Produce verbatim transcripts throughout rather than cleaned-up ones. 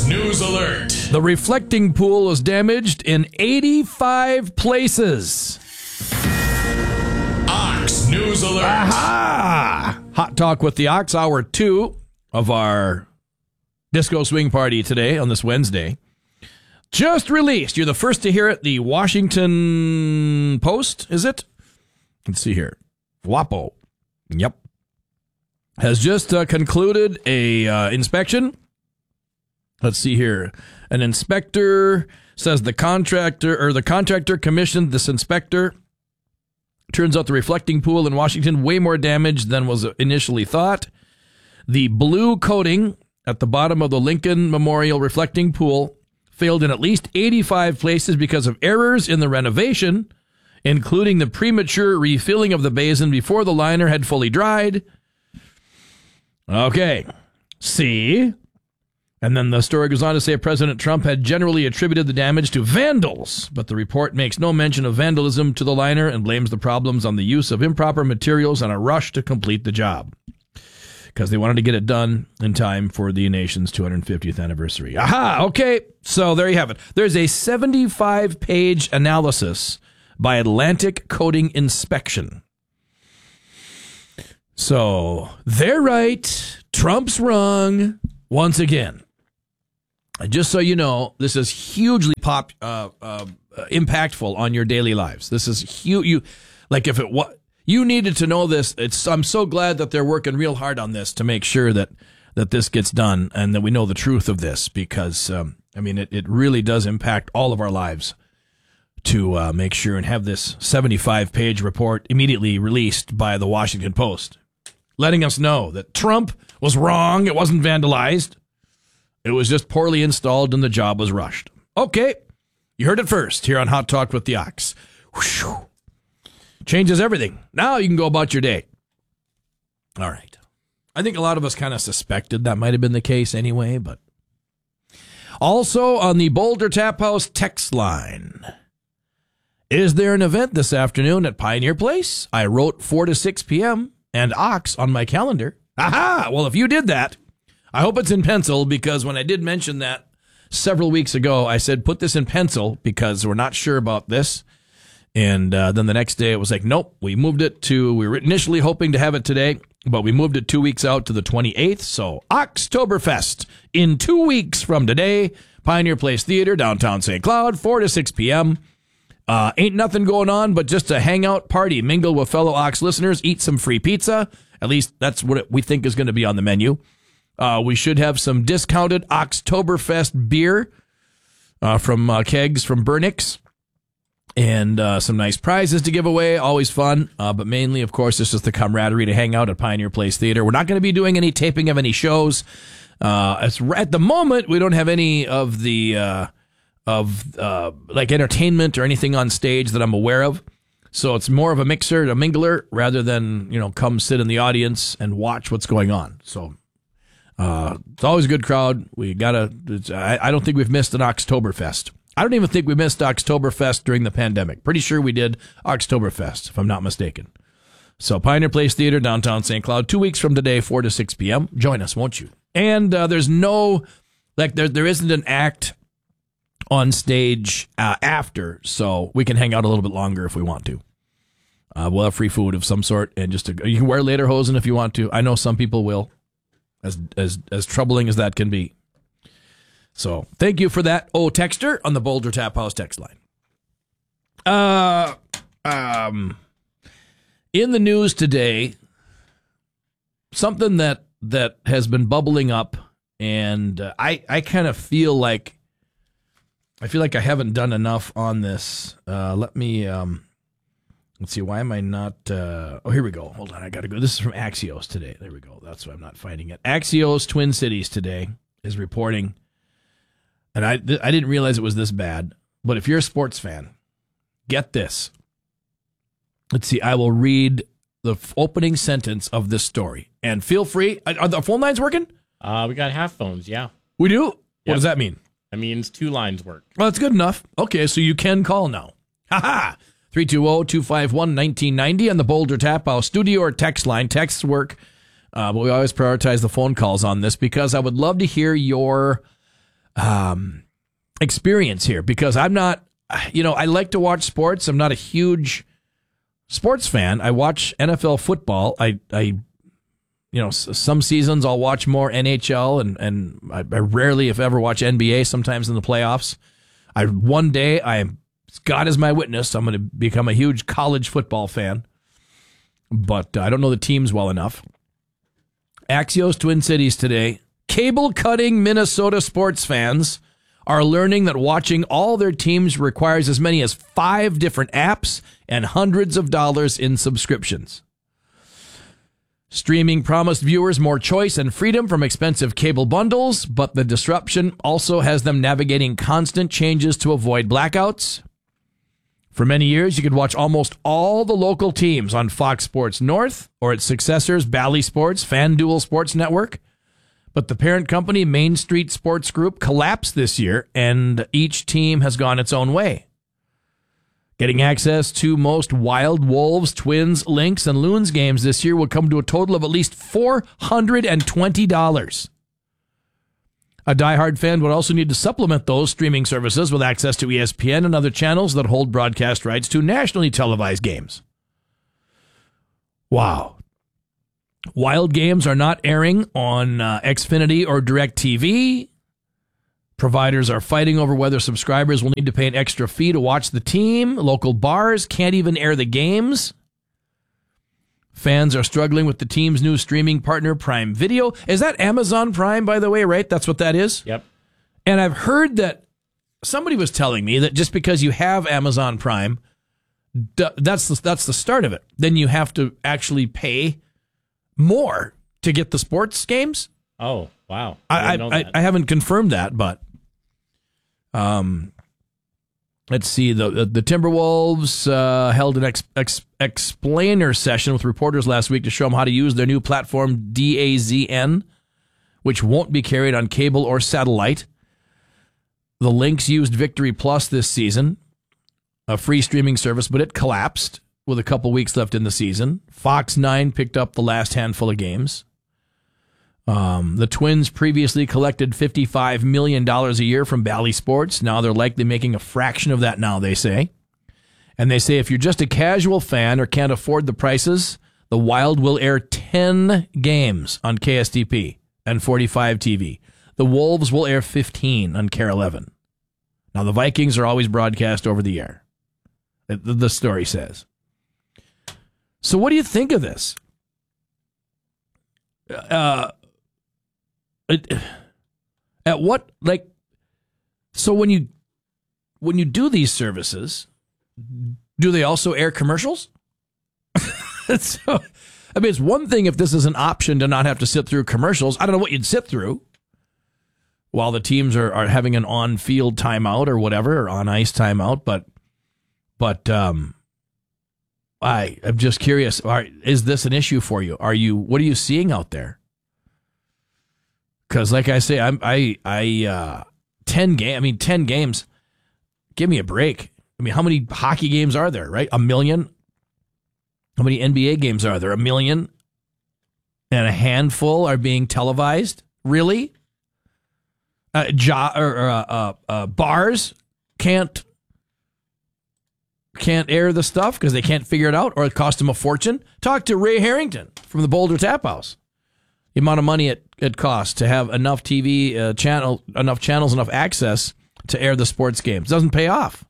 News Alert. The reflecting pool was damaged in eighty-five places. Ox News Alert. Aha! Hot Talk with the Ox, hour two of our Disco Swing Party today on this Wednesday. Just released. You're the first to hear it. The Washington Post, is it? Let's see here. WAPO. Yep. Has just uh, concluded a uh, inspection. Let's see here. An inspector says the contractor or the contractor commissioned this inspector. Turns out the reflecting pool in Washington way more damage than was initially thought. The blue coating at the bottom of the Lincoln Memorial reflecting pool failed in at least eighty-five places because of errors in the renovation, including the premature refilling of the basin before the liner had fully dried. Okay. See? And then the story goes on to say President Trump had generally attributed the damage to vandals, but the report makes no mention of vandalism to the liner and blames the problems on the use of improper materials and a rush to complete the job because they wanted to get it done in time for the nation's two hundred fiftieth anniversary. Aha! Okay, so there you have it. There's a seventy-five page analysis by Atlantic Coating Inspection. So they're right. Trump's wrong once again. And just so you know, this is hugely pop uh, uh, impactful on your daily lives. This is huge. You like if it what you needed to know this. It's I'm so glad that they're working real hard on this to make sure that that this gets done and that we know the truth of this because um, I mean it, it really does impact all of our lives to uh, make sure and have this seventy-five page report immediately released by the Washington Post, letting us know that Trump was wrong. It wasn't vandalized. It was just poorly installed and the job was rushed. Okay, you heard it first here on Hot Talk with the Ox. Whew. Changes everything. Now you can go about your day. All right. I think a lot of us kind of suspected that might have been the case anyway, but also on the Boulder Tap House text line. Is there an event this afternoon at Pioneer Place? I wrote four to six p.m. and Ox on my calendar. Aha! Well, if you did that, I hope it's in pencil because when I did mention that several weeks ago, I said, put this in pencil because we're not sure about this. And uh, then the next day it was like, nope, we moved it to, we were initially hoping to have it today, but we moved it two weeks out to the twenty-eighth. So Oxtoberfest in two weeks from today, Pioneer Place Theater, downtown Saint Cloud, four to six p.m. Uh, ain't nothing going on, but just a hangout party, mingle with fellow Ox listeners, eat some free pizza. At least that's what it, we think is going to be on the menu. Uh, we should have some discounted Oxtoberfest beer uh, from uh, kegs from Burnix and uh, some nice prizes to give away. Always fun. Uh, but mainly, of course, it's just the camaraderie to hang out at Pioneer Place Theater. We're not going to be doing any taping of any shows. Uh, as, at the moment, we don't have any of the uh, of uh, like entertainment or anything on stage that I'm aware of. So it's more of a mixer, a mingler, rather than, you know, come sit in the audience and watch what's going on. So uh, it's always a good crowd. We gotta. I, I don't think we've missed an Oxtoberfest. I don't even think we missed Oxtoberfest during the pandemic. Pretty sure we did Oxtoberfest, if I'm not mistaken. So Pioneer Place Theater, downtown Saint Cloud, two weeks from today, four to six p.m. Join us, won't you? And uh, there's no, like, there there isn't an act on stage uh, after, so we can hang out a little bit longer if we want to. Uh, we'll have free food of some sort, and just a, you can wear lederhosen if you want to. I know some people will, as as as troubling as that can be. So thank you for that, oh texter on the Boulder Tap House text line. Uh, um, in the news today, something that that has been bubbling up, and uh, I I kind of feel like. I feel like I haven't done enough on this. Uh, let me, um, let's see, why am I not, uh, oh, here we go. Hold on, I got to go. This is from Axios today. There we go. That's why I'm not finding it. Axios Twin Cities today is reporting, and I, th- I didn't realize it was this bad, but if you're a sports fan, get this. Let's see, I will read the f- opening sentence of this story, and feel free. Are the phone lines working? Uh, we got half phones, yeah. We do? Yep. What does that mean? That means two lines work. Well, that's good enough. Okay, so you can call now. Ha-ha! three two zero, two five one, one nine nine zero on the Boulder Tap House studio or text line. Texts work, uh, but we always prioritize the phone calls on this because I would love to hear your um, experience here because I'm not, you know, I like to watch sports. I'm not a huge sports fan. I watch N F L football. I, I, you know, some seasons I'll watch more N H L, and and I, I rarely, if ever, watch N B A. Sometimes in the playoffs, I one day I am God is my witness. I'm going to become a huge college football fan, but uh, I don't know the teams well enough. Axios Twin Cities today. Cable-cutting Minnesota sports fans are learning that watching all their teams requires as many as five different apps and hundreds of dollars in subscriptions. Streaming promised viewers more choice and freedom from expensive cable bundles, but the disruption also has them navigating constant changes to avoid blackouts. For many years, you could watch almost all the local teams on Fox Sports North or its successors, Bally Sports, FanDuel Sports Network. But the parent company, Main Street Sports Group, collapsed this year, and each team has gone its own way. Getting access to most Wild, Wolves, Twins, Lynx, and Loons games this year will come to a total of at least four hundred twenty dollars. A diehard fan would also need to supplement those streaming services with access to E S P N and other channels that hold broadcast rights to nationally televised games. Wow. Wild games are not airing on uh, Xfinity or DirecTV. Providers are fighting over whether subscribers will need to pay an extra fee to watch the team. Local bars can't even air the games. Fans are struggling with the team's new streaming partner, Prime Video. Is that Amazon Prime, by the way, right? That's what that is? Yep. And I've heard that somebody was telling me that just because you have Amazon Prime, that's the, that's the start of it. Then you have to actually pay more to get the sports games. Oh, wow. I I, I, I haven't confirmed that, but um, let's see. The the, the Timberwolves uh, held an ex, ex, explainer session with reporters last week to show them how to use their new platform, D A Z N, which won't be carried on cable or satellite. The Lynx used Victory Plus this season, a free streaming service, but it collapsed with a couple weeks left in the season. Fox nine picked up the last handful of games. Um, the Twins previously collected fifty-five million dollars a year from Bally Sports. Now they're likely making a fraction of that now, they say. And they say if you're just a casual fan or can't afford the prices, the Wild will air ten games on K S T P and forty-five T V. The Wolves will air fifteen on K A R E eleven. Now the Vikings are always broadcast over the air, the story says. So what do you think of this? Uh, it, at what, like, so when you when you do these services, do they also air commercials? So, I mean, it's one thing if this is an option to not have to sit through commercials. I don't know what you'd sit through while the teams are, are having an on-field timeout or whatever, or on-ice timeout, but, but, um, I, I'm just curious. Are, is this an issue for you? Are you? What are you seeing out there? Because, like I say, I'm I I uh, ten game. I mean, ten games. Give me a break. I mean, how many hockey games are there? Right, a million. How many N B A games are there? A million, and a handful are being televised. Really? Uh, jo- or uh, uh, uh, bars can't. Can't air the stuff because they can't figure it out, or it cost them a fortune. Talk to Ray Harrington from the Boulder Tap House. The amount of money it, it costs to have enough T V uh, channel, enough channels, enough access to air the sports games doesn't pay off.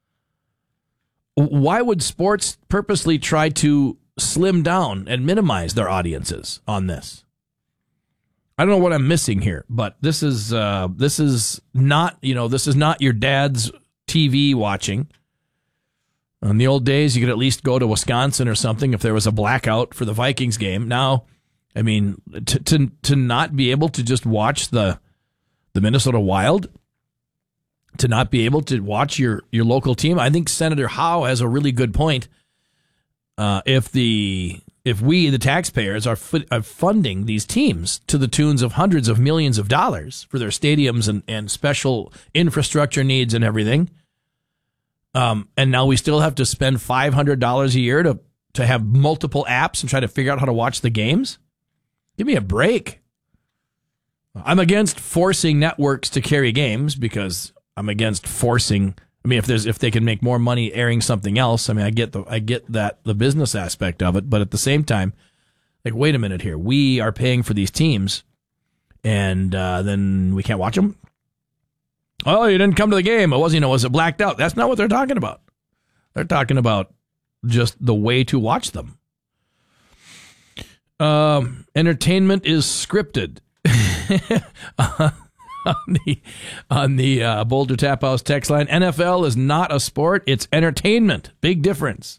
Why would sports purposely try to slim down and minimize their audiences on this? I don't know what I'm missing here, but this is uh, this is not you know this is not your dad's T V watching. In the old days, you could at least go to Wisconsin or something if there was a blackout for the Vikings game. Now, I mean, to to, to not be able to just watch the the Minnesota Wild, to not be able to watch your, your local team, I think Senator Howe has a really good point. Uh, if the if we, the taxpayers, are, fu- are funding these teams to the tunes of hundreds of millions of dollars for their stadiums and, and special infrastructure needs and everything, Um, and now we still have to spend five hundred dollars a year to, to have multiple apps and try to figure out how to watch the games? Give me a break. I'm against forcing networks to carry games because I'm against forcing. I mean, if there's if they can make more money airing something else, I mean, I get the I get that the business aspect of it, but at the same time, like, wait a minute here, we are paying for these teams, and uh, then we can't watch them. Oh, you didn't come to the game. It was you know was it blacked out? That's not what they're talking about. They're talking about just the way to watch them. Um, entertainment is scripted. on the on the uh, Boulder Tap House text line, N F L is not a sport; it's entertainment. Big difference.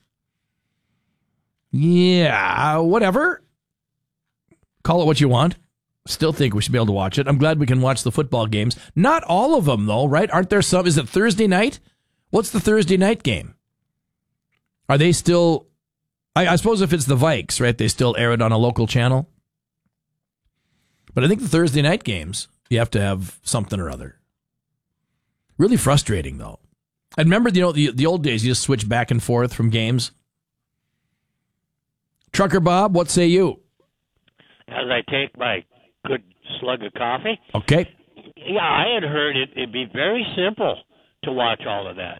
Yeah, whatever. Call it what you want. Still think we should be able to watch it. I'm glad we can watch the football games. Not all of them, though, right? Aren't there some? Is it Thursday night? What's the Thursday night game? Are they still? I, I suppose if it's the Vikes, right? They still air it on a local channel. But I think the Thursday night games, you have to have something or other. Really frustrating, though. I remember, you know, the, the old days, you just switch back and forth from games. Trucker Bob, what say you? As I take my good slug of coffee. Okay. Yeah, I had heard it, it'd be very simple to watch all of that.